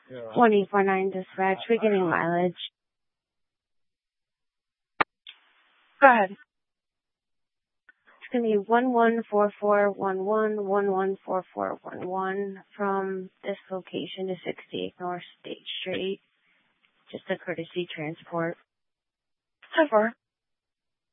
24-9 dispatch, beginning mileage. Go ahead. It's going to be 114411, 114411 from this location to 68 North State Street. Just a courtesy transport. So far.